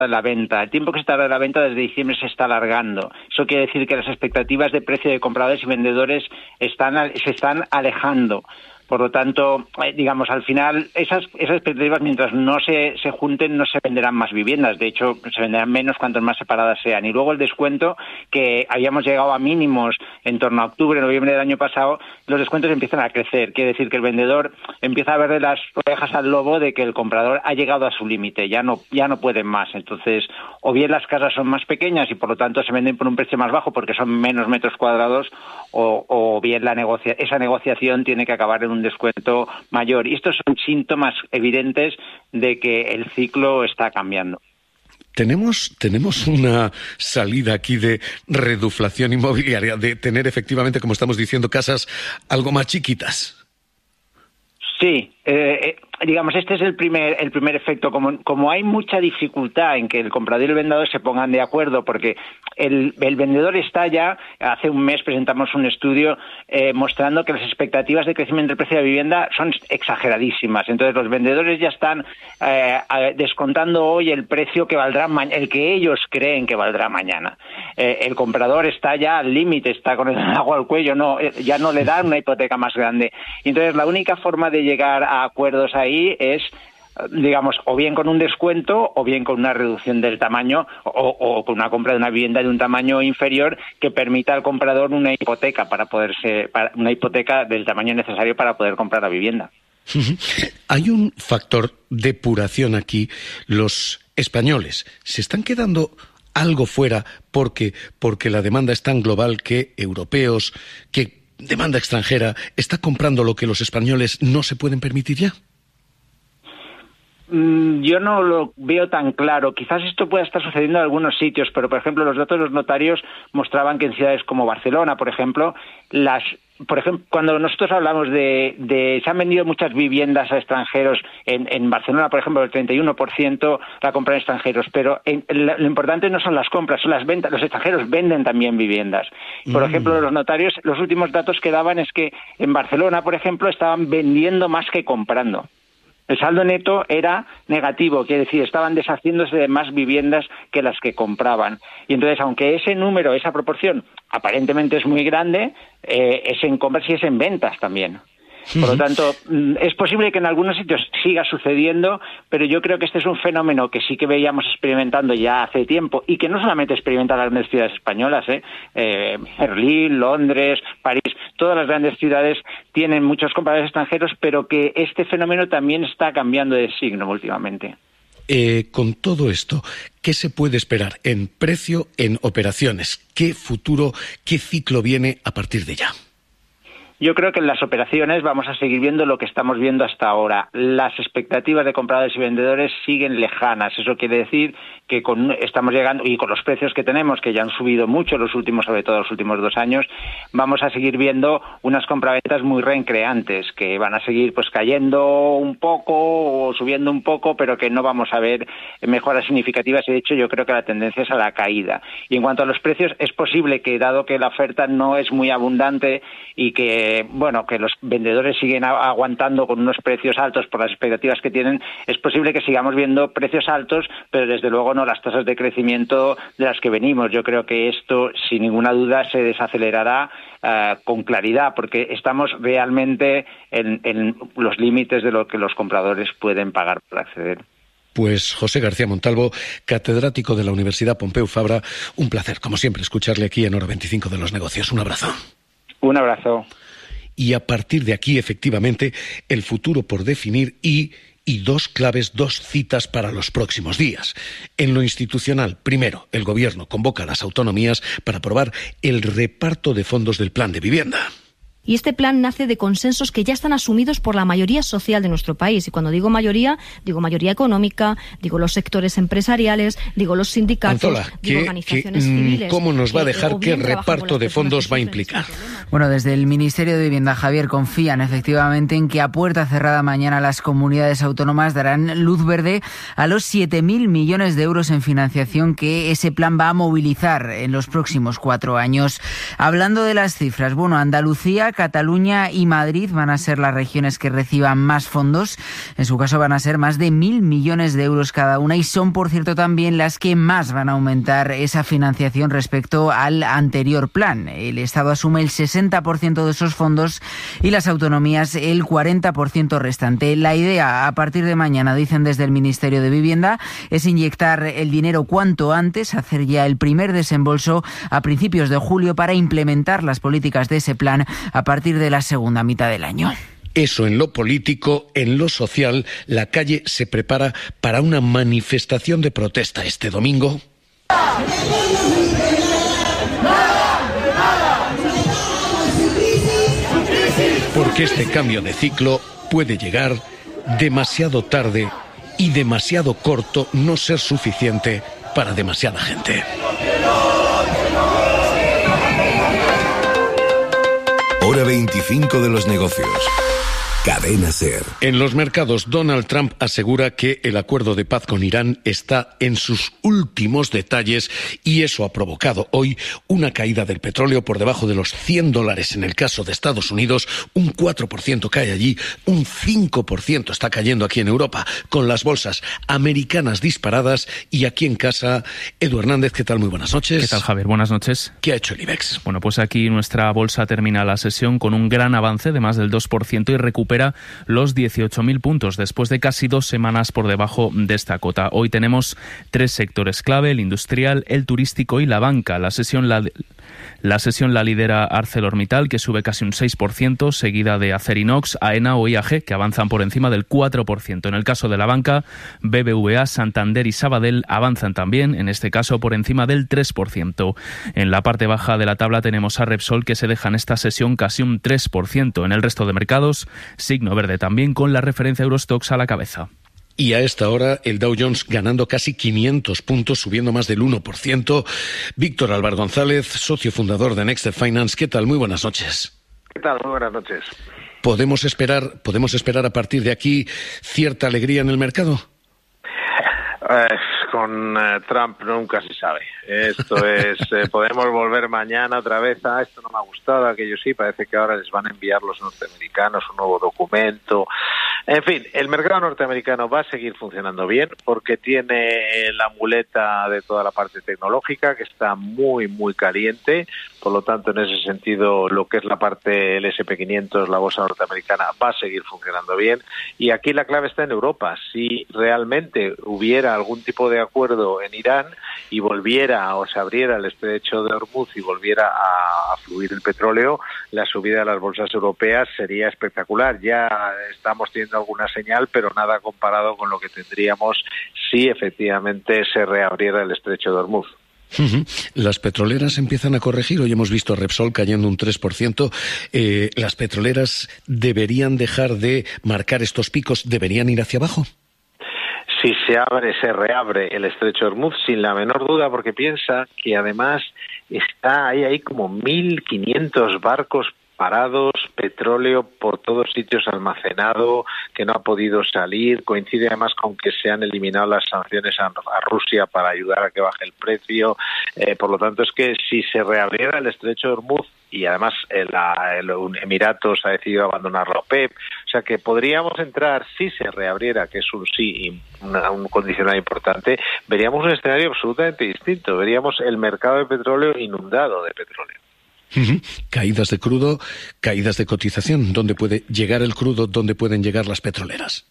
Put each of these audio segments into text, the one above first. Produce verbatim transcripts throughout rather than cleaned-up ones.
en la venta. El tiempo que se tarda en la venta desde diciembre se está alargando. Eso quiere decir que las expectativas de precio de compradores y vendedores están, se están alejando. Por lo tanto, eh, digamos, al final, esas, esas expectativas, mientras no se, se junten, no se venderán más viviendas. De hecho, se venderán menos cuantas más separadas sean. Y luego el descuento, que habíamos llegado a mínimos en torno a octubre, noviembre del año pasado, los descuentos empiezan a crecer. Quiere decir que el vendedor empieza a verle las orejas al lobo de que el comprador ha llegado a su límite, ya no, ya no pueden más. Entonces, o bien las casas son más pequeñas y por lo tanto se venden por un precio más bajo porque son menos metros cuadrados, o, o bien la negocia, esa negociación tiene que acabar en un descuento mayor. Y estos son síntomas evidentes de que el ciclo está cambiando. Tenemos, tenemos una salida aquí de reduflación inmobiliaria, de tener efectivamente, como estamos diciendo, casas algo más chiquitas. Sí, eh, eh, digamos, este es el primer el primer efecto. Como, como hay mucha dificultad en que el comprador y el vendedor se pongan de acuerdo, porque el, el vendedor está ya, hace un mes presentamos un estudio eh, mostrando que las expectativas de crecimiento del precio de la vivienda son exageradísimas. Entonces los vendedores ya están eh, descontando hoy el precio que valdrá mañana, el que ellos creen que valdrá mañana. Eh, el comprador está ya al límite, está con el agua al cuello, no, ya no le dan una hipoteca más grande. Y entonces la única forma de llegar a acuerdos ahí es, digamos, o bien con un descuento o bien con una reducción del tamaño o, o con una compra de una vivienda de un tamaño inferior que permita al comprador una hipoteca para poderse para, una hipoteca del tamaño necesario para poder comprar la vivienda. Hay un factor de depuración aquí. Los españoles se están quedando algo fuera porque porque la demanda es tan global que europeos, que demanda extranjera, está comprando lo que los españoles no se pueden permitir ya. Yo no lo veo tan claro. Quizás esto pueda estar sucediendo en algunos sitios, pero, por ejemplo, los datos de los notarios mostraban que en ciudades como Barcelona, por ejemplo, las por ejemplo, cuando nosotros hablamos de, de se han vendido muchas viviendas a extranjeros, en, en Barcelona, por ejemplo, el treinta y uno por ciento la compran extranjeros, pero en, lo, lo importante no son las compras, son las ventas. Los extranjeros venden también viviendas. Por mm. ejemplo, los notarios, los últimos datos que daban es que en Barcelona, por ejemplo, estaban vendiendo más que comprando. El saldo neto era negativo, quiere decir, estaban deshaciéndose de más viviendas que las que compraban. Y entonces, aunque ese número, esa proporción, aparentemente es muy grande, eh, es en compras y es en ventas también. Por lo tanto, es posible que en algunos sitios siga sucediendo, pero yo creo que este es un fenómeno que sí que veíamos experimentando ya hace tiempo y que no solamente experimentan las grandes ciudades españolas, ¿eh? Eh, Berlín, Londres, París, todas las grandes ciudades tienen muchos compradores extranjeros, pero que este fenómeno también está cambiando de signo últimamente. Eh, con todo esto, ¿qué se puede esperar en precio, en operaciones? ¿Qué futuro, qué ciclo viene a partir de ya? Yo creo que en las operaciones vamos a seguir viendo lo que estamos viendo hasta ahora. Las expectativas de compradores y vendedores siguen lejanas. Eso quiere decir que con, estamos llegando, y con los precios que tenemos, que ya han subido mucho los últimos, sobre todo los últimos dos años, vamos a seguir viendo unas compraventas muy reencreantes, que van a seguir pues cayendo un poco o subiendo un poco, pero que no vamos a ver mejoras significativas. Y de hecho, yo creo que la tendencia es a la caída. Y en cuanto a los precios, es posible que, dado que la oferta no es muy abundante y que bueno, que los vendedores siguen aguantando con unos precios altos por las expectativas que tienen, es posible que sigamos viendo precios altos, pero desde luego no las tasas de crecimiento de las que venimos. Yo creo que esto, sin ninguna duda, se desacelerará uh, con claridad, porque estamos realmente en, en los límites de lo que los compradores pueden pagar para acceder. Pues José García Montalvo, catedrático de la Universidad Pompeu Fabra, un placer, como siempre, escucharle aquí en Hora veinticinco de los Negocios. Un abrazo. Un abrazo. Y a partir de aquí, efectivamente, el futuro por definir y, y dos claves, dos citas para los próximos días. En lo institucional, primero, el Gobierno convoca a las autonomías para aprobar el reparto de fondos del Plan de Vivienda. Y este plan nace de consensos que ya están asumidos por la mayoría social de nuestro país. Y cuando digo mayoría, digo mayoría económica, digo los sectores empresariales, digo los sindicatos, Anzola, digo ¿qué, organizaciones qué, civiles. ¿Cómo nos va a dejar qué reparto de fondos va a implicar? Bueno, desde el Ministerio de Vivienda, Javier, confían efectivamente en que a puerta cerrada mañana las comunidades autónomas darán luz verde a los siete mil millones de euros en financiación que ese plan va a movilizar en los próximos cuatro años. Hablando de las cifras, bueno, Andalucía, Cataluña y Madrid van a ser las regiones que reciban más fondos. En su caso van a ser más de mil millones de euros cada una y son, por cierto, también las que más van a aumentar esa financiación respecto al anterior plan. El Estado asume el sesenta por ciento de esos fondos y las autonomías el cuarenta por ciento restante. La idea, a partir de mañana, dicen desde el Ministerio de Vivienda, es inyectar el dinero cuanto antes, hacer ya el primer desembolso a principios de julio para implementar las políticas de ese plan a partir de la segunda mitad del año. Eso en lo político. En lo social, la calle se prepara para una manifestación de protesta este domingo. Porque este cambio de ciclo puede llegar demasiado tarde y demasiado corto, no ser suficiente para demasiada gente. Hora veinticinco de los negocios. Cadena SER. En los mercados, Donald Trump asegura que el acuerdo de paz con Irán está en sus últimos detalles y eso ha provocado hoy una caída del petróleo por debajo de los cien dólares en el caso de Estados Unidos. Un cuatro por ciento cae allí, un cinco por ciento está cayendo aquí en Europa, con las bolsas americanas disparadas. Y aquí en casa, Edu Hernández, ¿qué tal? Muy buenas noches. ¿Qué tal, Javier? Buenas noches. ¿Qué ha hecho el IBEX? Bueno, pues aquí nuestra bolsa termina la sesión con un gran avance de más del dos por ciento y recupera los dieciocho mil puntos después de casi dos semanas por debajo de esta cota. Hoy tenemos tres sectores clave: el industrial, el turístico y la banca. La sesión la, la sesión la lidera ArcelorMittal, que sube casi un seis por ciento, seguida de Acerinox, AENA o I A G, que avanzan por encima del cuatro por ciento. En el caso de la banca, B B V A, Santander y Sabadell avanzan también, en este caso por encima del tres por ciento. En la parte baja de la tabla tenemos a Repsol, que se deja en esta sesión casi un tres por ciento. En el resto de mercados, signo verde también, con la referencia Eurostoxx a la cabeza. Y a esta hora el Dow Jones ganando casi quinientos puntos, subiendo más del uno por ciento. Víctor Álvar González, socio fundador de Nexted Finance, ¿qué tal? Muy buenas noches. ¿Qué tal? Muy buenas noches. ¿Podemos esperar, podemos esperar a partir de aquí cierta alegría en el mercado? Eh, con eh, Trump nunca se sabe. Esto es, eh, podemos volver mañana otra vez a esto no me ha gustado, aquello sí, parece que ahora les van a enviar los norteamericanos un nuevo documento. En fin, el mercado norteamericano va a seguir funcionando bien porque tiene la muleta de toda la parte tecnológica que está muy, muy caliente. Por lo tanto, en ese sentido, lo que es la parte el ese and pe quinientos, la bolsa norteamericana, va a seguir funcionando bien. Y aquí la clave está en Europa. Si realmente hubiera algún tipo de acuerdo en Irán y volviera o se abriera el estrecho de Hormuz y volviera a, a fluir el petróleo, la subida de las bolsas europeas sería espectacular. Ya estamos teniendo alguna señal, pero nada comparado con lo que tendríamos si efectivamente se reabriera el estrecho de Hormuz. Uh-huh. Las petroleras empiezan a corregir. Hoy hemos visto a Repsol cayendo un tres por ciento. Eh, ¿Las petroleras deberían dejar de marcar estos picos? ¿Deberían ir hacia abajo? Si se abre, se reabre el estrecho de Hormuz, sin la menor duda, porque piensa que además está ahí, ahí como mil quinientos barcos parados, petróleo por todos sitios almacenado, que no ha podido salir. Coincide además con que se han eliminado las sanciones a, a Rusia para ayudar a que baje el precio. Eh, por lo tanto, es que si se reabriera el estrecho de Hormuz, y además el, el, el Emiratos ha decidido abandonar la OPEP, o sea que podríamos entrar, si se reabriera, que es un sí, una, un condicional importante, veríamos un escenario absolutamente distinto. Veríamos el mercado de petróleo inundado de petróleo. Uh-huh. Caídas de crudo, caídas de cotización. ¿Dónde puede llegar el crudo? ¿Dónde pueden llegar las petroleras?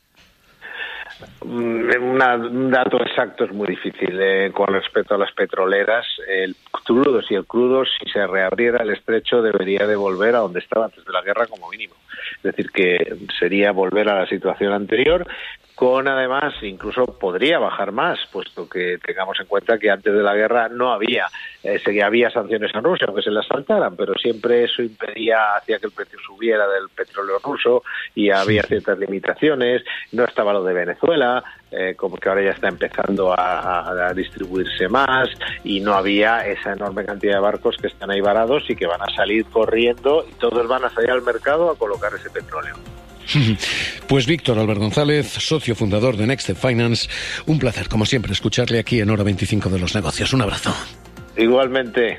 Una, un dato exacto es muy difícil eh, con respecto a las petroleras. El crudo, si el crudo, si se reabriera el estrecho, debería de volver a donde estaba antes de la guerra como mínimo. Es decir, que sería volver a la situación anterior, con además incluso podría bajar más, puesto que tengamos en cuenta que antes de la guerra no había, eh, se, había sanciones a Rusia, aunque se las saltaran, pero siempre eso impedía, hacía que el precio subiera del petróleo ruso y había ciertas limitaciones. No estaba lo de Venezuela, eh, como que ahora ya está empezando a, a distribuirse más, y no había esa enorme cantidad de barcos que están ahí varados y que van a salir corriendo y todos van a salir al mercado a colocar ese petróleo. Pues Víctor Álvaro González, socio fundador de Next Step Finance, un placer, como siempre, escucharle aquí en Hora veinticinco de los Negocios. Un abrazo. Igualmente.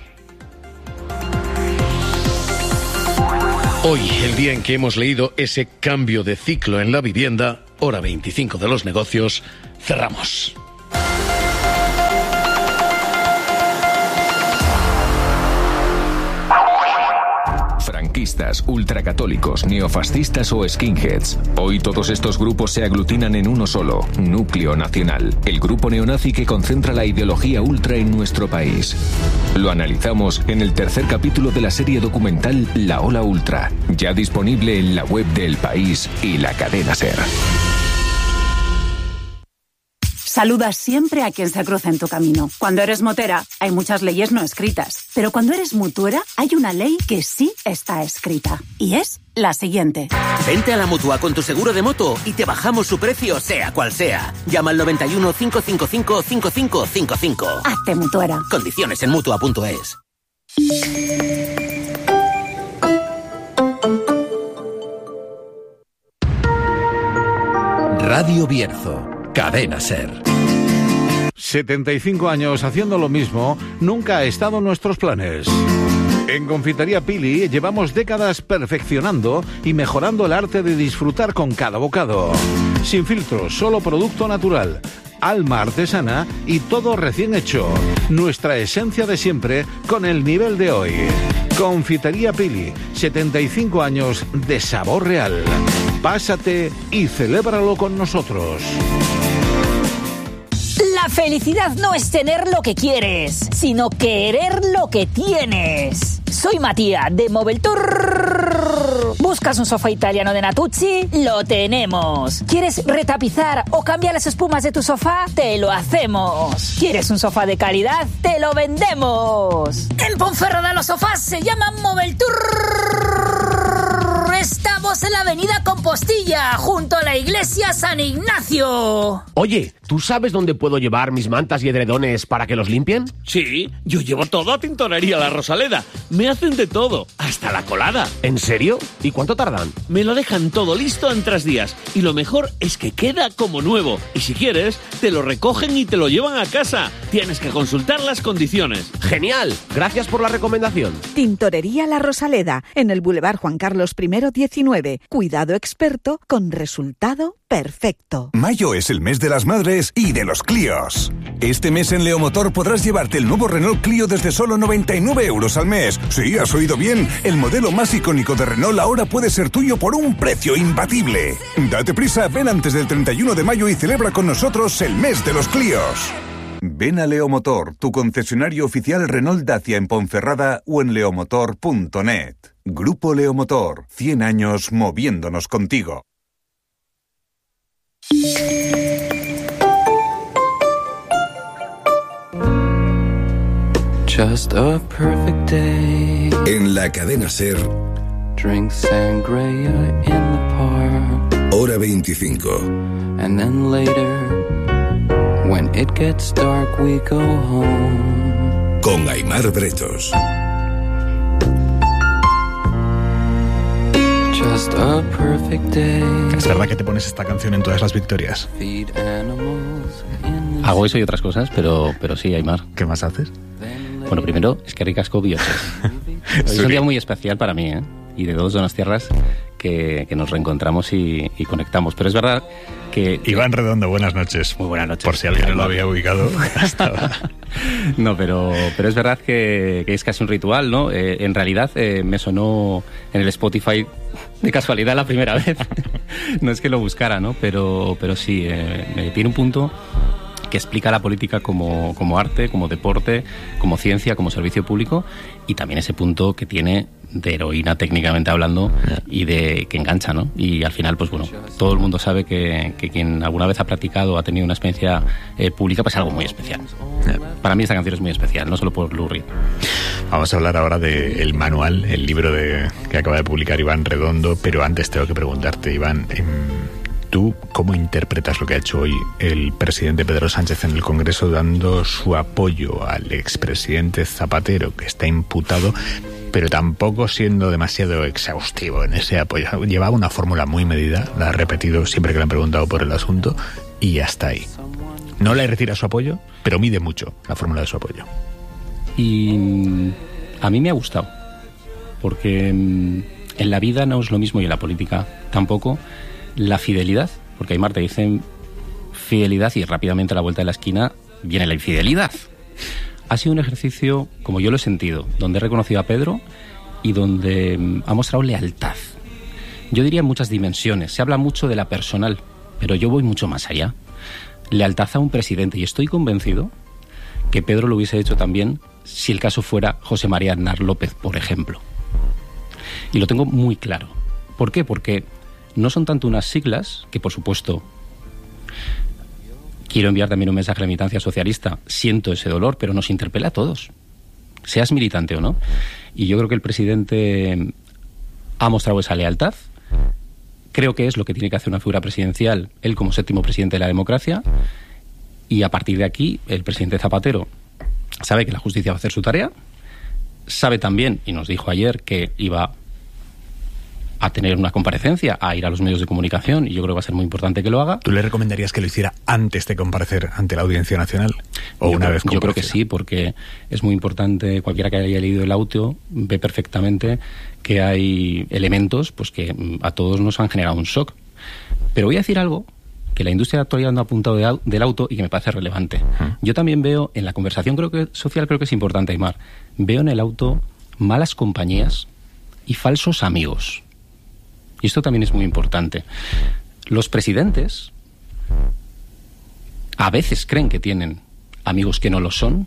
Hoy, el día en que hemos leído ese cambio de ciclo en la vivienda, Hora veinticinco de los Negocios, cerramos. Franquistas, ultracatólicos, neofascistas o skinheads. Hoy todos estos grupos se aglutinan en uno solo, Núcleo Nacional, el grupo neonazi que concentra la ideología ultra en nuestro país. Lo analizamos en el tercer capítulo de la serie documental La Ola Ultra, ya disponible en la web de El País y la cadena SER. Saludas siempre a quien se cruza en tu camino. Cuando eres motera, hay muchas leyes no escritas. Pero cuando eres mutuera, hay una ley que sí está escrita. Y es la siguiente. Vente a la Mutua con tu seguro de moto y te bajamos su precio, sea cual sea. Llama al noventa y uno, cinco cinco cinco, cinco cinco cinco cinco. Hazte mutuera. Condiciones en mutua punto es. Radio Bierzo, Cadena SER. setenta y cinco años haciendo lo mismo nunca ha estado en nuestros planes. En Confitería Pili llevamos décadas perfeccionando y mejorando el arte de disfrutar con cada bocado. Sin filtros, solo producto natural, alma artesana y todo recién hecho. Nuestra esencia de siempre con el nivel de hoy. Confitería Pili, setenta y cinco años de sabor real. Pásate y celébralo con nosotros. La felicidad no es tener lo que quieres, sino querer lo que tienes. Soy Matías de Moveltour. ¿Buscas un sofá italiano de Natuzzi? Lo tenemos. ¿Quieres retapizar o cambiar las espumas de tu sofá? Te lo hacemos. ¿Quieres un sofá de calidad? ¡Te lo vendemos! En Ponferrada los sofás se llaman Moveltour. Estamos en la avenida Compostilla, junto a la iglesia San Ignacio. Oye, ¿tú sabes dónde puedo llevar mis mantas y edredones para que los limpien? Sí, yo llevo todo a Tintorería La Rosaleda. Me hacen de todo, hasta la colada. ¿En serio? ¿Y cuánto tardan? Me lo dejan todo listo en tres días. Y lo mejor es que queda como nuevo. Y si quieres, te lo recogen y te lo llevan a casa. Tienes que consultar las condiciones. ¡Genial! Gracias por la recomendación. Tintorería La Rosaleda, en el Boulevard Juan Carlos primero diecinueve. Cuidado experto con resultado perfecto. Mayo es el mes de las madres y de los Clios. Este mes en Leomotor podrás llevarte el nuevo Renault Clio desde solo noventa y nueve euros al mes. Sí, has oído bien. El modelo más icónico de Renault ahora puede ser tuyo por un precio imbatible. Date prisa, ven antes del treinta y uno de mayo y celebra con nosotros el mes de los Clios. Ven a Leomotor, tu concesionario oficial Renault Dacia en Ponferrada o en leomotor punto net. Grupo Leomotor, cien años moviéndonos contigo. Just a perfect day. En la cadena SER. Drink sangria in the park. Hora veinticinco. And then later, when it gets dark, we go home. Con Aimar Bretos. Just a perfect day. ¿Es verdad que te pones esta canción en todas las victorias? Hago eso y otras cosas, pero, pero sí, Aimar. ¿Qué más haces? Bueno, primero, es que ricasco bioses. Es un día muy especial para mí, ¿eh? Y de dos zonas tierras que, que nos reencontramos y, y conectamos. Pero es verdad que... Iván Redondo, buenas noches. Muy buenas noches. Por si alguien no lo había ubicado. No, pero, pero es verdad que, que es casi un ritual, ¿no? Eh, en realidad eh, me sonó en el Spotify de casualidad la primera vez. No es que lo buscara, ¿no? Pero, pero sí, eh, tiene un punto que explica la política como, como arte, como deporte, como ciencia, como servicio público, y también ese punto que tiene de heroína técnicamente hablando y de que engancha, ¿no? Y al final, pues bueno, todo el mundo sabe que, que quien alguna vez ha practicado o ha tenido una experiencia eh, pública, pues es algo muy especial. Para mí esta canción es muy especial, no solo por Lou Reed. Vamos a hablar ahora del manual, el libro de, que acaba de publicar Iván Redondo, pero antes tengo que preguntarte, Iván, ¿tú cómo interpretas lo que ha hecho hoy el presidente Pedro Sánchez en el Congreso dando su apoyo al expresidente Zapatero, que está imputado, pero tampoco siendo demasiado exhaustivo en ese apoyo? Llevaba una fórmula muy medida, la ha repetido siempre que le han preguntado por el asunto, y hasta ahí. No le retira su apoyo, pero mide mucho la fórmula de su apoyo. Y a mí me ha gustado, porque en la vida no es lo mismo, y en la política tampoco, la fidelidad, porque Aymar te dicen fidelidad y rápidamente a la vuelta de la esquina viene la infidelidad. Ha sido un ejercicio, como yo lo he sentido, donde he reconocido a Pedro y donde ha mostrado lealtad. Yo diría en muchas dimensiones. Se habla mucho de la personal, pero yo voy mucho más allá. Lealtad a un presidente, y estoy convencido que Pedro lo hubiese hecho también si el caso fuera José María Aznar López, por ejemplo. Y lo tengo muy claro. ¿Por qué? Porque no son tanto unas siglas, que por supuesto quiero enviar también un mensaje a la militancia socialista. Siento ese dolor, pero nos interpela a todos, seas militante o no. Y yo creo que el presidente ha mostrado esa lealtad. Creo que es lo que tiene que hacer una figura presidencial, él como séptimo presidente de la democracia. Y a partir de aquí, el presidente Zapatero sabe que la justicia va a hacer su tarea. Sabe también, y nos dijo ayer, que iba a tener una comparecencia, a ir a los medios de comunicación, y yo creo que va a ser muy importante que lo haga. ¿Tú le recomendarías que lo hiciera antes de comparecer ante la Audiencia Nacional? ¿O yo una creo, vez Yo creo que sí, porque es muy importante. Cualquiera que haya leído el auto ve perfectamente que hay elementos pues que a todos nos han generado un shock. Pero voy a decir algo que la industria de actualidad no ha apuntado de au- del auto y que me parece relevante. Uh-huh. Yo también veo en la conversación creo que social, creo que es importante, Aymar, veo en el auto malas compañías y falsos amigos. Y esto también es muy importante. Los presidentes a veces creen que tienen amigos que no lo son,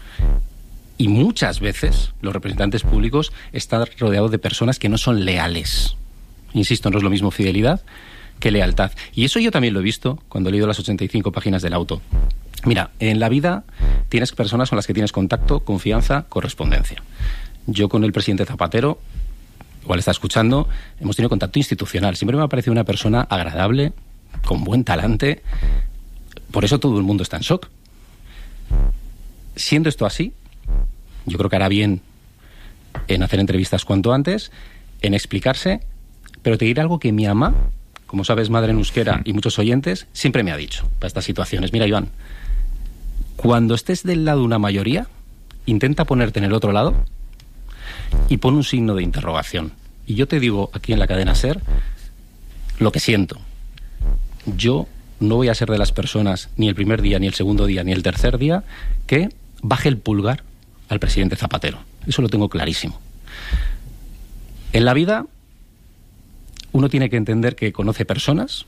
y muchas veces los representantes públicos están rodeados de personas que no son leales. Insisto, no es lo mismo fidelidad que lealtad. Y eso yo también lo he visto cuando he leído las ochenta y cinco páginas del auto. Mira, en la vida tienes personas con las que tienes contacto, confianza, correspondencia. Yo con el presidente Zapatero, igual está escuchando, hemos tenido contacto institucional. Siempre me ha parecido una persona agradable, con buen talante. Por eso todo el mundo está en shock. Siendo esto así, yo creo que hará bien en hacer entrevistas cuanto antes, en explicarse, pero te diré algo que mi mamá, como sabes, madre en euskera, y muchos oyentes, siempre me ha dicho para estas situaciones. Mira, Iván, cuando estés del lado de una mayoría, intenta ponerte en el otro lado y pon un signo de interrogación. Y yo te digo aquí en la cadena SER lo que siento. Yo no voy a ser de las personas, ni el primer día, ni el segundo día, ni el tercer día, que baje el pulgar al presidente Zapatero. Eso lo tengo clarísimo. En la vida uno tiene que entender que conoce personas.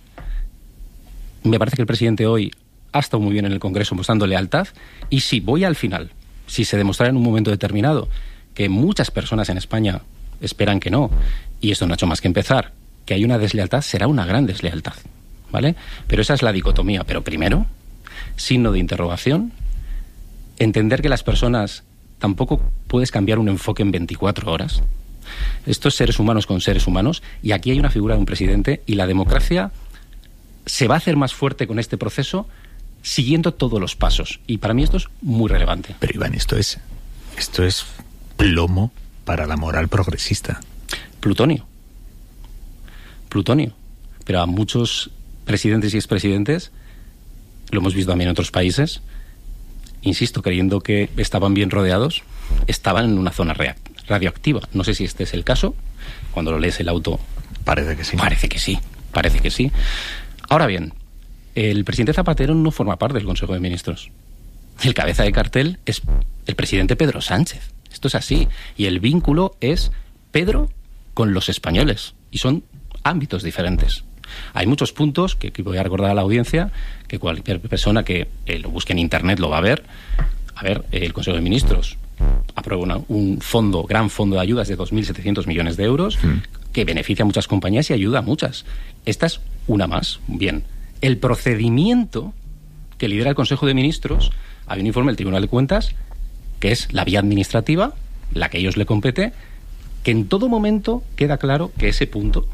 Me parece que el presidente hoy ha estado muy bien en el Congreso mostrando lealtad, y si voy al final, si se demostrara en un momento determinado que muchas personas en España esperan que no, y esto no ha hecho más que empezar, que hay una deslealtad, será una gran deslealtad, ¿vale? Pero esa es la dicotomía. Pero primero, signo de interrogación, entender que las personas tampoco puedes cambiar un enfoque en veinticuatro horas. Esto es seres humanos con seres humanos, y aquí hay una figura de un presidente, y la democracia se va a hacer más fuerte con este proceso siguiendo todos los pasos. Y para mí esto es muy relevante. Pero Iván, esto es, esto es plomo para la moral progresista. Plutonio. Plutonio. Pero a muchos presidentes y expresidentes, lo hemos visto también en otros países, insisto, creyendo que estaban bien rodeados, estaban en una zona rea- radioactiva. No sé si este es el caso. Cuando lo lees el auto, parece que sí. Parece que sí. Parece que sí. Ahora bien, el presidente Zapatero no forma parte del Consejo de Ministros. El cabeza de cartel es el presidente Pedro Sánchez. Esto es así. Y el vínculo es Pedro con los españoles. Y son ámbitos diferentes. Hay muchos puntos que, que voy a recordar a la audiencia, que cualquier persona que eh, lo busque en Internet lo va a ver. A ver, eh, el Consejo de Ministros aprueba una, un fondo, gran fondo de ayudas de dos mil setecientos millones de euros, mm. que beneficia a muchas compañías y ayuda a muchas. Esta es una más. Bien, el procedimiento que lidera el Consejo de Ministros, hay un informe del Tribunal de Cuentas, que es la vía administrativa, la que a ellos le compete, que en todo momento queda claro que ese punto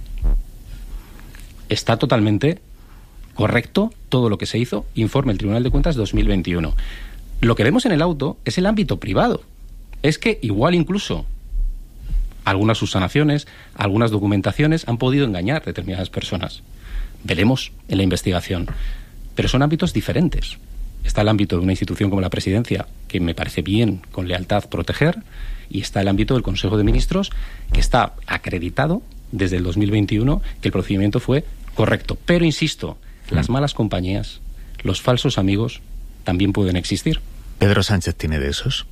está totalmente correcto, todo lo que se hizo, informe el Tribunal de Cuentas dos mil veintiuno. Lo que vemos en el auto es el ámbito privado. Es que igual incluso algunas subsanaciones, algunas documentaciones han podido engañar a determinadas personas. Veremos en la investigación. Pero son ámbitos diferentes. Está el ámbito de una institución como la Presidencia, que me parece bien, con lealtad, proteger, y está el ámbito del Consejo de Ministros, que está acreditado desde el dos mil veintiuno que el procedimiento fue correcto. Pero, insisto, mm. las malas compañías, los falsos amigos, también pueden existir. ¿Pedro Sánchez tiene de esos?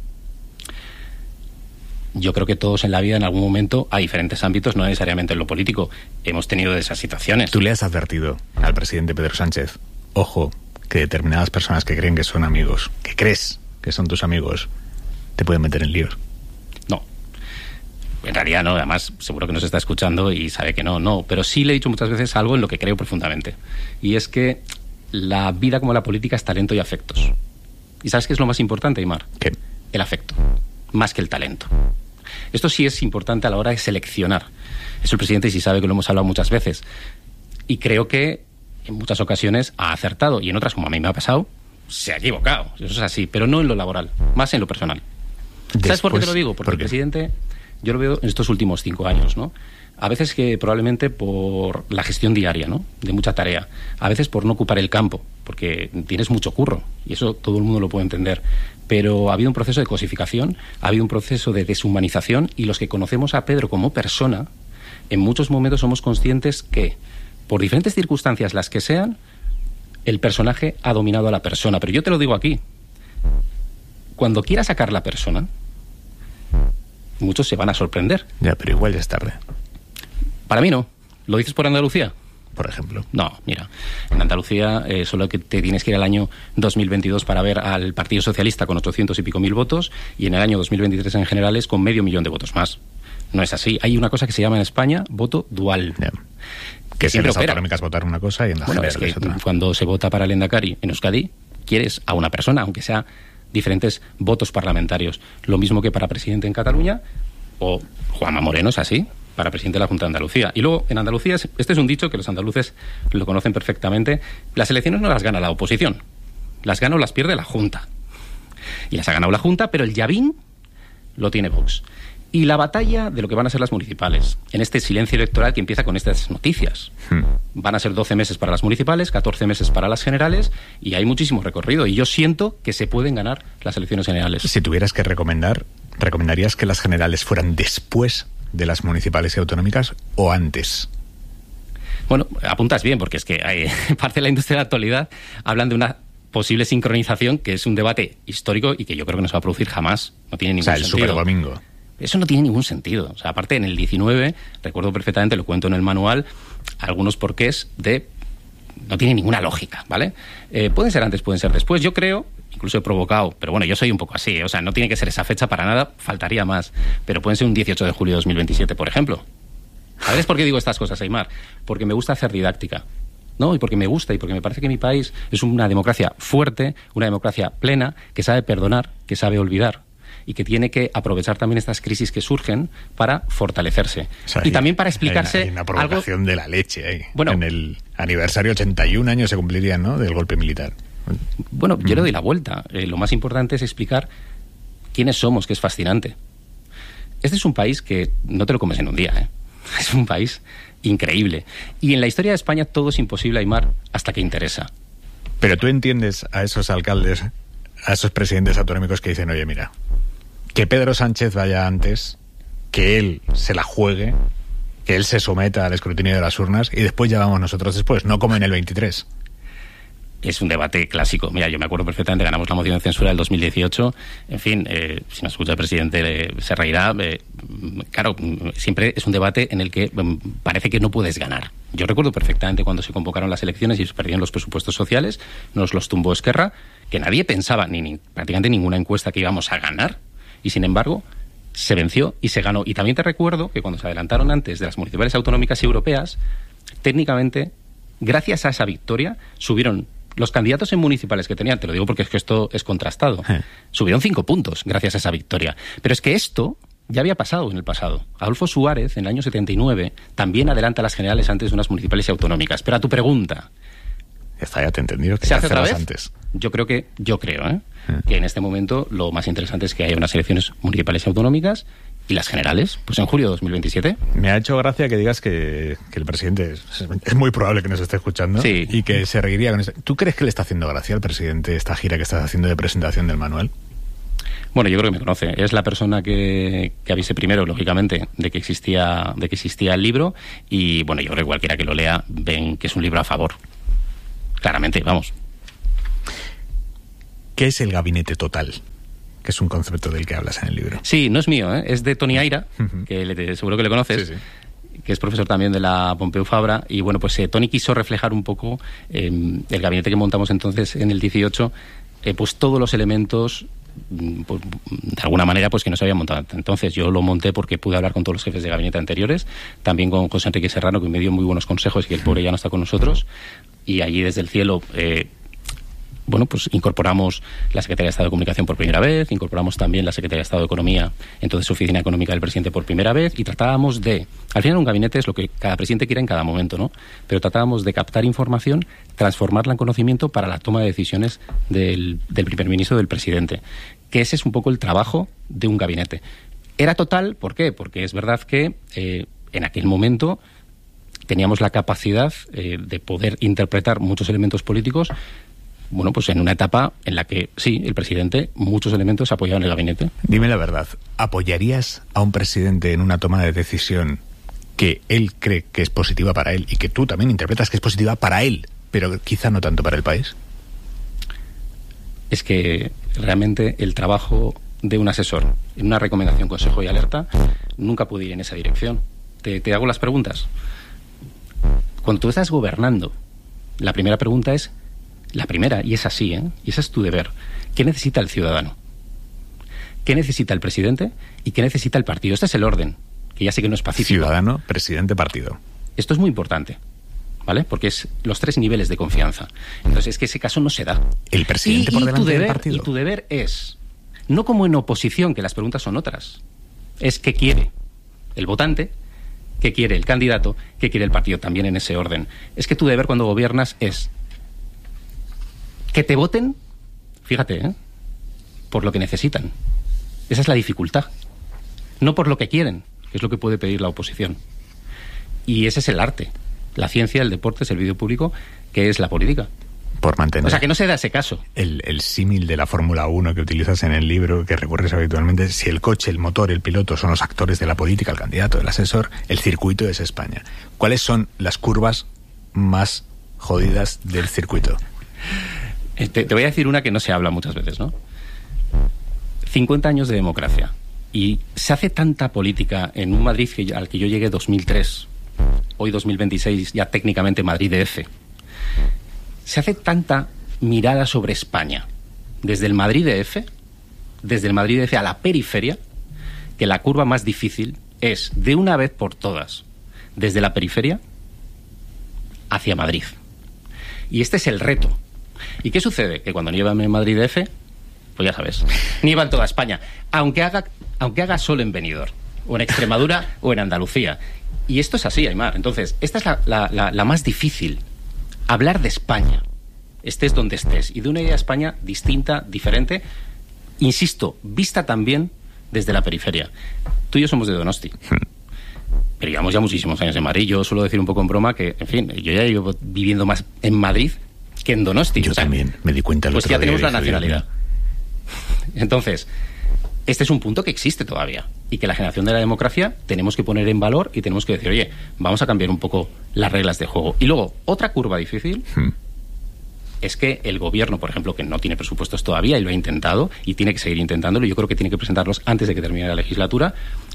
Yo creo que todos en la vida, en algún momento, a diferentes ámbitos, no necesariamente en lo político, hemos tenido de esas situaciones. ¿Tú le has advertido al presidente Pedro Sánchez, ojo, que determinadas personas que creen que son amigos, que crees que son tus amigos, te pueden meter en líos? No. En realidad no, además seguro que nos está escuchando y sabe que no, no. Pero sí le he dicho muchas veces algo en lo que creo profundamente. Y es que la vida como la política es talento y afectos. ¿Y sabes qué es lo más importante, Aimar? ¿Qué? El afecto, más que el talento. Esto sí es importante a la hora de seleccionar. Eso el presidente sí sabe, que lo hemos hablado muchas veces. Y creo que en muchas ocasiones ha acertado, y en otras, como a mí me ha pasado, se ha equivocado. Eso es así, pero no en lo laboral, más en lo personal. Después, ¿sabes por qué te lo digo? Porque ¿por el presidente, yo lo veo en estos últimos cinco años, ¿no? A veces que probablemente por la gestión diaria, ¿no? De mucha tarea. A veces por no ocupar el campo, porque tienes mucho curro, y eso todo el mundo lo puede entender. Pero ha habido un proceso de cosificación, ha habido un proceso de deshumanización, y los que conocemos a Pedro como persona, en muchos momentos somos conscientes que, por diferentes circunstancias, las que sean, el personaje ha dominado a la persona. Pero yo te lo digo aquí, cuando quiera sacar la persona, muchos se van a sorprender. Ya, pero igual ya es tarde. Para mí no. ¿Lo dices por Andalucía? Por ejemplo. No, mira, en Andalucía eh, solo que te tienes que ir al año dos mil veintidós para ver al Partido Socialista con ochocientos y pico mil votos, y en el año dos mil veintitrés en generales con medio millón de votos más. No es así. Hay una cosa que se llama en España voto dual. Yeah. Que si en las autonómicas votar una cosa y en las bueno, generales es que otra. Cuando se vota para el Endacari en Euskadi, quieres a una persona, aunque sea diferentes votos parlamentarios. Lo mismo que para presidente en Cataluña, o Juanma Moreno es así, para presidente de la Junta de Andalucía. Y luego, en Andalucía, este es un dicho que los andaluces lo conocen perfectamente, las elecciones no las gana la oposición, las gana o las pierde la Junta. Y las ha ganado la Junta, pero el llavín lo tiene Vox. Y la batalla de lo que van a ser las municipales, en este silencio electoral que empieza con estas noticias. Hmm. Van a ser doce meses para las municipales, catorce meses para las generales, y hay muchísimo recorrido. Y yo siento que se pueden ganar las elecciones generales. Si tuvieras que recomendar, ¿recomendarías que las generales fueran después de las municipales y autonómicas o antes? Bueno, apuntas bien, porque es que hay parte de la industria de la actualidad hablan de una posible sincronización, que es un debate histórico y que yo creo que no se va a producir jamás. No tiene ningún sentido. O sea, el superdomingo. Eso no tiene ningún sentido. O sea, aparte, en el diecinueve, recuerdo perfectamente, lo cuento en el manual, algunos porqués de... No tiene ninguna lógica, ¿vale? Eh, pueden ser antes, pueden ser después. Yo creo, incluso he provocado, pero bueno, yo soy un poco así, ¿eh? O sea, no tiene que ser esa fecha para nada, faltaría más. Pero pueden ser un dieciocho de julio de dos mil veintisiete, por ejemplo. ¿Sabes por qué digo estas cosas, Aimar? Porque me gusta hacer didáctica, ¿no? Y porque me gusta y porque me parece que mi país es una democracia fuerte, una democracia plena, que sabe perdonar, que sabe olvidar, y que tiene que aprovechar también estas crisis que surgen para fortalecerse. O sea, y hay, también para explicarse... Hay una, hay una provocación algo... de la leche ahí. Bueno, en el aniversario ochenta y un años se cumplirían, ¿no?, del golpe militar. Bueno, yo le doy la vuelta. Eh, lo más importante es explicar quiénes somos, que es fascinante. Este es un país que no te lo comes en un día, ¿eh? Es un país increíble. Y en la historia de España todo es imposible, Aimar, hasta que interesa. Pero tú entiendes a esos alcaldes, a esos presidentes autonómicos que dicen, oye, mira, que Pedro Sánchez vaya antes, que él se la juegue, que él se someta al escrutinio de las urnas y después ya vamos nosotros después, no como en el veintitrés. Es un debate clásico. Mira, yo me acuerdo perfectamente, ganamos la moción de censura del dos mil dieciocho. En fin, eh, si nos escucha el presidente eh, se reirá. Eh, claro, siempre es un debate en el que eh, parece que no puedes ganar. Yo recuerdo perfectamente cuando se convocaron las elecciones y se perdieron los presupuestos sociales, nos los tumbó Esquerra, que nadie pensaba, ni, ni prácticamente ninguna encuesta, que íbamos a ganar, y sin embargo se venció y se ganó. Y también te recuerdo que cuando se adelantaron antes de las municipales autonómicas y europeas, técnicamente, gracias a esa victoria, subieron los candidatos en municipales que tenían, te lo digo porque es que esto es contrastado, eh. subieron cinco puntos gracias a esa victoria. Pero es que esto ya había pasado en el pasado. Adolfo Suárez, en el año setenta y nueve, también adelanta las generales antes de unas municipales y autonómicas. Pero a tu pregunta... Está, ya te he entendido. ¿Se hace otra vez? Antes. Yo creo que, yo creo, ¿eh? eh. que en este momento lo más interesante es que haya unas elecciones municipales y autonómicas y las generales, pues en julio de dos mil veintisiete. Me ha hecho gracia que digas que, que el presidente es, es muy probable que nos esté escuchando sí. y que se reiría con esto. ¿Tú crees que le está haciendo gracia al presidente esta gira que estás haciendo de presentación del manual? Bueno, yo creo que me conoce. Es la persona que, que avise primero, lógicamente, de que existía de que existía el libro y, bueno, yo creo que cualquiera que lo lea ven que es un libro a favor. Claramente, vamos. ¿Qué es el gabinete total? Que es un concepto del que hablas en el libro. Sí, no es mío, ¿eh? Es de Toni Aira, uh-huh. que le, seguro que le conoces, sí, sí. que es profesor también de la Pompeu Fabra. Y, bueno, pues eh, Toni quiso reflejar un poco eh, el gabinete que montamos entonces en el dieciocho, eh, pues todos los elementos... Pues, de alguna manera pues que no se había montado. Entonces yo lo monté porque pude hablar con todos los jefes de gabinete anteriores, también con José Enrique Serrano, que me dio muy buenos consejos y que el pobre ya no está con nosotros, y allí desde el cielo eh, bueno, pues incorporamos la Secretaría de Estado de Comunicación por primera vez, incorporamos también la Secretaría de Estado de Economía, entonces Oficina Económica del Presidente por primera vez, y tratábamos de, al final un gabinete es lo que cada presidente quiera en cada momento, ¿no? Pero tratábamos de captar información, transformarla en conocimiento para la toma de decisiones del, del primer ministro, del presidente, que ese es un poco el trabajo de un gabinete. Era total, ¿por qué? Porque es verdad que eh, en aquel momento teníamos la capacidad eh, de poder interpretar muchos elementos políticos, bueno, pues en una etapa en la que, sí, el presidente, muchos elementos apoyaban el gabinete. Dime la verdad, ¿apoyarías a un presidente en una toma de decisión que él cree que es positiva para él y que tú también interpretas que es positiva para él, pero quizá no tanto para el país? Es que realmente el trabajo de un asesor en una recomendación, consejo y alerta nunca puede ir en esa dirección. Te, te hago las preguntas. Cuando tú estás gobernando, la primera pregunta es la primera, y es así, ¿eh? Y ese es tu deber. ¿Qué necesita el ciudadano? ¿Qué necesita el presidente? ¿Y qué necesita el partido? Este es el orden, que ya sé que no es pacífico. Ciudadano, presidente, partido. Esto es muy importante, ¿vale? Porque es los tres niveles de confianza. Entonces, es que ese caso no se da. El presidente y, por delante y tu deber, del partido. Y tu deber es, no como en oposición, que las preguntas son otras, es qué quiere el votante, qué quiere el candidato, qué quiere el partido, también en ese orden. Es que tu deber cuando gobiernas es que te voten, fíjate, ¿eh? por lo que necesitan. Esa es la dificultad. No por lo que quieren, que es lo que puede pedir la oposición. Y ese es el arte. La ciencia, el deporte, el servicio público, que es la política. Por mantener. O sea, que no se da ese caso. El, el símil de la Fórmula uno que utilizas en el libro, que recurres habitualmente, si el coche, el motor, el piloto son los actores de la política, el candidato, el asesor, el circuito es España. ¿Cuáles son las curvas más jodidas del circuito? Te, te voy a decir una que no se habla muchas veces, ¿no? cincuenta años de democracia. Y se hace tanta política en un Madrid que, al que yo llegué en dos mil tres, hoy dos mil veintiséis, ya técnicamente Madrid D F. Se hace tanta mirada sobre España, desde el Madrid D F, desde el Madrid D F a la periferia, que la curva más difícil es, de una vez por todas, desde la periferia hacia Madrid. Y este es el reto. ¿Y qué sucede? Que cuando nieva en Madrid D F, pues ya sabes, nieva en toda España, aunque haga, aunque haga sol en Benidorm, o en Extremadura, o en Andalucía. Y esto es así, Aimar. Entonces, esta es la, la, la, la más difícil. Hablar de España, estés donde estés, y de una idea de España distinta, diferente, insisto, vista también desde la periferia. Tú y yo somos de Donosti. Pero llevamos ya muchísimos años en Madrid. Yo suelo decir un poco en broma que, en fin, yo ya llevo viviendo más en Madrid que en Donosti. Yo también, me di cuenta el Pues otro ya día tenemos la dije, nacionalidad. Entonces, este es un punto que existe todavía y que la generación de la democracia tenemos que poner en valor y tenemos que decir, oye, vamos a cambiar un poco las reglas de juego. Y luego, otra curva difícil hmm. es que el gobierno, por ejemplo, que no tiene presupuestos todavía y lo ha intentado y tiene que seguir intentándolo, yo creo que tiene que presentarlos antes de que termine la legislatura,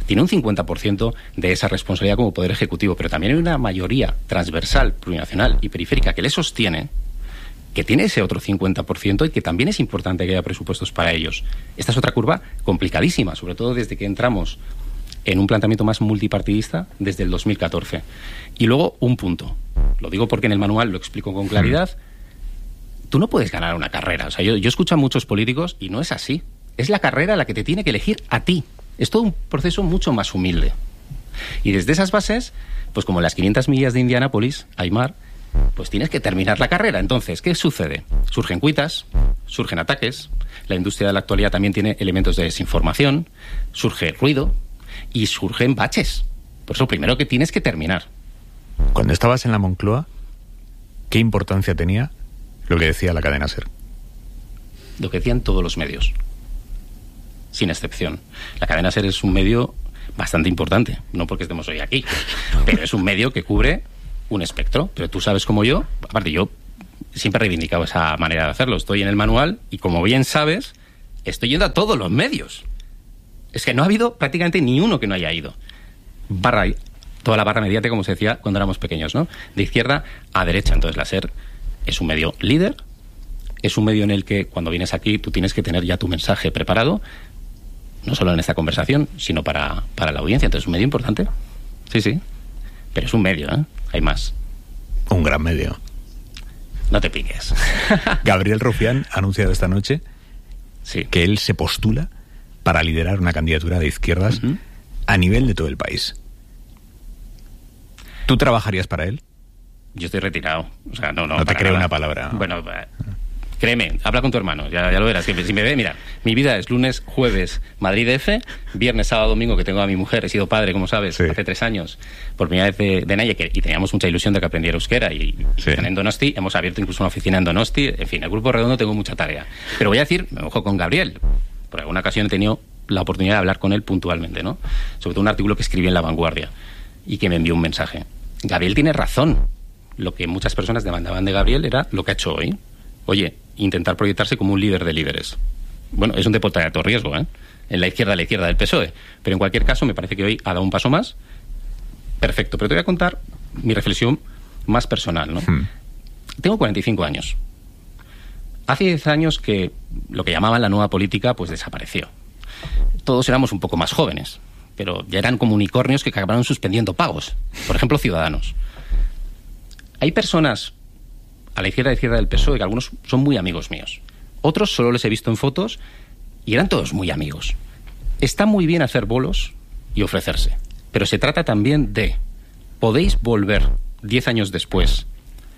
tiene un cincuenta por ciento de esa responsabilidad como Poder Ejecutivo, pero también hay una mayoría transversal, plurinacional y periférica que le sostiene, que tiene ese otro cincuenta por ciento y que también es importante que haya presupuestos para ellos. Esta es otra curva complicadísima, sobre todo desde que entramos en un planteamiento más multipartidista desde el dos mil catorce. Y luego, un punto. Lo digo porque en el manual lo explico con claridad. Tú no puedes ganar una carrera. O sea, yo, yo escucho a muchos políticos y no es así. Es la carrera la que te tiene que elegir a ti. Es todo un proceso mucho más humilde. Y desde esas bases, pues como las quinientas millas de Indianápolis, Aymar, pues tienes que terminar la carrera. Entonces, ¿qué sucede? Surgen cuitas, surgen ataques, la industria de la actualidad también tiene elementos de desinformación, surge ruido y surgen baches. Por eso, primero que tienes que terminar. Cuando estabas en la Moncloa, ¿qué importancia tenía lo que decía la cadena SER? Lo que decían todos los medios, sin excepción. La cadena SER es un medio bastante importante, no porque estemos hoy aquí, pero es un medio que cubre un espectro. Pero tú sabes como yo, aparte yo siempre he reivindicado esa manera de hacerlo. Estoy en el manual y, como bien sabes, estoy yendo a todos los medios. Es que no ha habido prácticamente ni uno que no haya ido. Barra, toda la barra mediática, como se decía cuando éramos pequeños, ¿no? De izquierda a derecha. Entonces la SER es un medio líder, es un medio en el que cuando vienes aquí tú tienes que tener ya tu mensaje preparado, no solo en esta conversación, sino para, para la audiencia. Entonces es un medio importante. Sí, sí. Pero es un medio, ¿eh? Hay más. Un gran medio. No te piques. Gabriel Rufián ha anunciado esta noche sí. que él se postula para liderar una candidatura de izquierdas uh-huh. a nivel de todo el país. ¿Tú trabajarías para él? Yo estoy retirado. O sea, no, no, no te creo nada. Una palabra. ¿No? Bueno, créeme, habla con tu hermano, ya, ya lo verás. Si me ve, mira, mi vida es lunes, jueves, Madrid F, viernes, sábado, domingo, que tengo a mi mujer, he sido padre, como sabes, sí. hace tres años, por primera vez de, de Naya, que, y teníamos mucha ilusión de que aprendiera euskera, y, sí. y en Donosti, hemos abierto incluso una oficina en Donosti, en fin, el Grupo Redondo tengo mucha tarea. Pero voy a decir, me ojo con Gabriel, por alguna ocasión he tenido la oportunidad de hablar con él puntualmente, ¿no? Sobre todo un artículo que escribí en La Vanguardia, y que me envió un mensaje. Gabriel tiene razón. Lo que muchas personas demandaban de Gabriel era lo que ha hecho hoy. Oye, intentar proyectarse como un líder de líderes. Bueno, es un deporte de alto riesgo, ¿eh? En la izquierda, a la izquierda del P S O E. Pero en cualquier caso, me parece que hoy ha dado un paso más. Perfecto. Pero te voy a contar mi reflexión más personal, ¿no? Hmm. Tengo cuarenta y cinco años. Hace diez años que lo que llamaban la nueva política, pues desapareció. Todos éramos un poco más jóvenes, pero ya eran como unicornios que acabaron suspendiendo pagos. Por ejemplo, Ciudadanos. Hay personas a la izquierda y izquierda del P S O E que algunos son muy amigos míos. Otros solo les he visto en fotos y eran todos muy amigos. Está muy bien hacer bolos y ofrecerse, pero se trata también de, podéis volver diez años después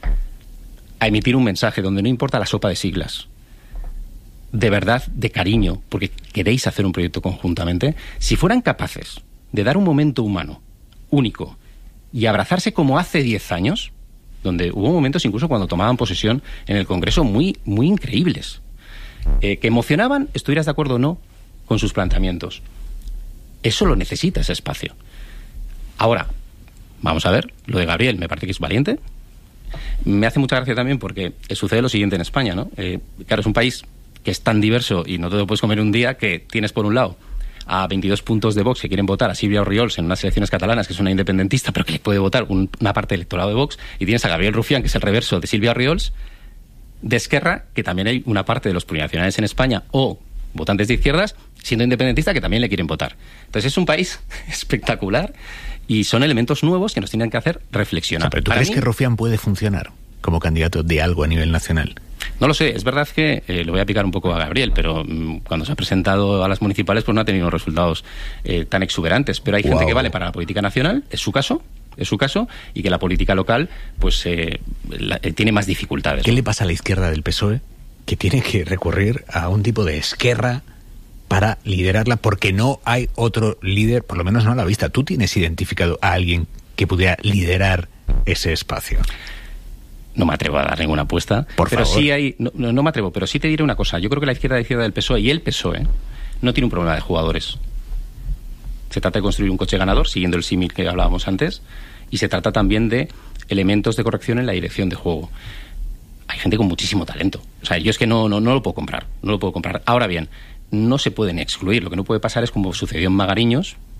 a emitir un mensaje donde no importa la sopa de siglas, de verdad, de cariño, porque queréis hacer un proyecto conjuntamente. Si fueran capaces de dar un momento humano, único, y abrazarse como hace diez años, donde hubo momentos incluso cuando tomaban posesión en el Congreso muy, muy increíbles, eh, que emocionaban, estuvieras de acuerdo o no, con sus planteamientos. Eso lo necesita, ese espacio. Ahora, vamos a ver, lo de Gabriel me parece que es valiente. Me hace mucha gracia también porque sucede lo siguiente en España, ¿no? Eh, claro, es un país que es tan diverso y no te lo puedes comer un día, que tienes por un lado a veintidós puntos de Vox que quieren votar a Sílvia Orriols en unas elecciones catalanas, que es una independentista, pero que le puede votar un, una parte del electorado de Vox, y tienes a Gabriel Rufián, que es el reverso de Sílvia Orriols, de Esquerra, que también hay una parte de los plurinacionales en España, o votantes de izquierdas, siendo independentista, que también le quieren votar. Entonces es un país espectacular y son elementos nuevos que nos tienen que hacer reflexionar. O sea, ¿pero tú Para crees mí, que Rufián puede funcionar como candidato de algo a nivel nacional? No lo sé, es verdad que eh, lo voy a picar un poco a Gabriel, pero mmm, cuando se ha presentado a las municipales pues no ha tenido resultados eh, tan exuberantes, pero hay wow. gente que vale para la política nacional, es su caso, es su caso, y que la política local pues eh, la, eh, tiene más dificultades. ¿Qué ¿no? le pasa a la izquierda del P S O E que tiene que recurrir a un tipo de Esquerra para liderarla porque no hay otro líder, por lo menos no a la vista? ¿Tú tienes identificado a alguien que pudiera liderar ese espacio? No me atrevo a dar ninguna apuesta. Por pero favor. sí hay, no, no me atrevo, pero sí te diré una cosa. Yo creo que la izquierda, la izquierda del P S O E y el P S O E no tiene un problema de jugadores. Se trata de construir un coche ganador, siguiendo el símil que hablábamos antes, y se trata también de elementos de corrección en la dirección de juego. Hay gente con muchísimo talento. O sea, yo es que no, no, no lo puedo comprar. No lo puedo comprar. Ahora bien, no se pueden excluir. Lo que no puede pasar es como sucedió en Magariños,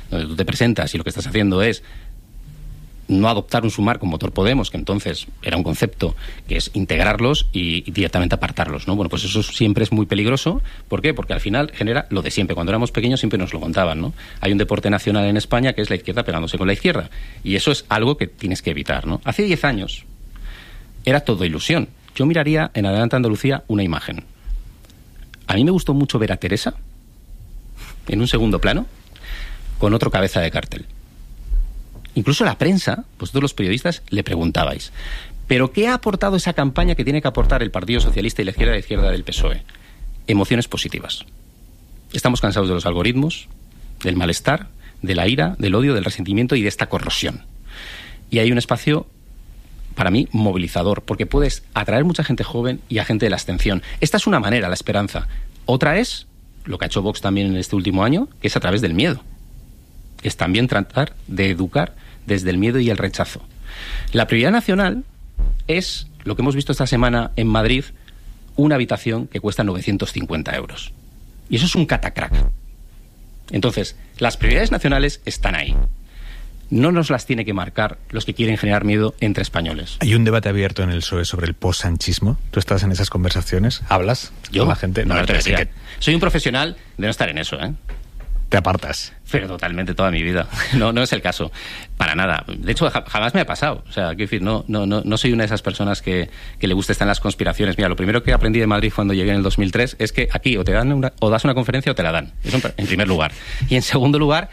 donde tú te presentas y lo que estás haciendo es no adoptar un Sumar con motor Podemos, que entonces era un concepto que es integrarlos y, y directamente apartarlos, ¿no? Bueno, pues eso siempre es muy peligroso. ¿Por qué? Porque al final genera lo de siempre. Cuando éramos pequeños siempre nos lo contaban, ¿no? Hay un deporte nacional en España que es la izquierda pegándose con la izquierda. Y eso es algo que tienes que evitar, ¿no? Hace diez años era todo ilusión. Yo miraría en Adelante Andalucía una imagen. A mí me gustó mucho ver a Teresa en un segundo plano con otro cabeza de cartel. Incluso la prensa, vosotros los periodistas, le preguntabais, ¿pero qué ha aportado esa campaña que tiene que aportar el Partido Socialista y la izquierda de la izquierda del P S O E? Emociones positivas. Estamos cansados de los algoritmos, del malestar, de la ira, del odio, del resentimiento y de esta corrosión. Y hay un espacio, para mí, movilizador, porque puedes atraer mucha gente joven y a gente de la abstención. Esta es una manera, la esperanza. Otra es, lo que ha hecho Vox también en este último año, que es a través del miedo. Es también tratar de educar desde el miedo y el rechazo. La prioridad nacional es, lo que hemos visto esta semana en Madrid, una habitación que cuesta novecientos cincuenta euros. Y eso es un catacrack. Entonces, las prioridades nacionales están ahí. No nos las tiene que marcar los que quieren generar miedo entre españoles. Hay un debate abierto en el P S O E sobre el post-sanchismo. ¿Tú estás en esas conversaciones? ¿Hablas ¿Yo? con la gente? No, No, no te sí decía. que Soy un profesional de no estar en eso, ¿eh? te apartas. Pero totalmente toda mi vida. No, no es el caso. Para nada. De hecho, ja- jamás me ha pasado. O sea, quiero decir, no, no, no, no soy una de esas personas que, que le gusta estar en las conspiraciones. Mira, lo primero que aprendí de Madrid cuando llegué en el dos mil tres es que aquí o te dan una, o das una conferencia o te la dan. Eso en, en primer lugar. Y en segundo lugar,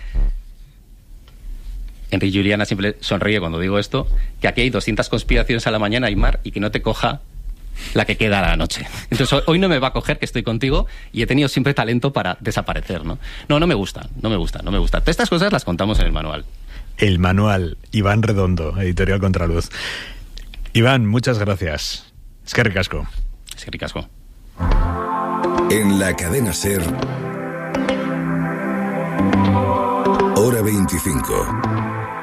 Enrique Juliana siempre sonríe cuando digo esto, que aquí hay doscientas conspiraciones a la mañana, Aymar, y que no te coja la que queda a la noche. Entonces hoy no me va a coger, que estoy contigo, y he tenido siempre talento para desaparecer, ¿no? No, no me gusta, no me gusta, no me gusta. Todas estas cosas las contamos en el manual. El manual, Iván Redondo, Editorial Contraluz. Iván, muchas gracias. Es que ricasco. Es que ricasco. En la cadena SER, Hora veinticinco.